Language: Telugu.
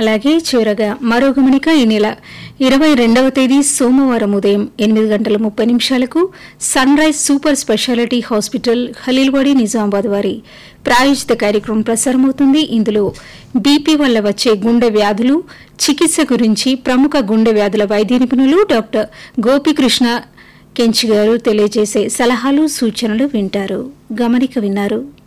అలాగే చివరగా మరో గమనిక ఈ నెల 22వ తేదీ సోమవారం ఉదయం 8:30 sun rise super speciality hospital Khaleelwadi Nizamabad వారి ప్రాయోజిత కార్యక్రమం ప్రసారమవుతుంది. ఇందులో బీపీ వల్ల వచ్చే గుండె వ్యాధులు చికిత్స గురించి ప్రముఖ గుండె వ్యాధుల వైద్య నిపుణులు డాక్టర్ గోపికృష్ణ కెంచి గారు తెలియజేసే సలహాలు సూచనలు వింటారు. గమనిక విన్నారు.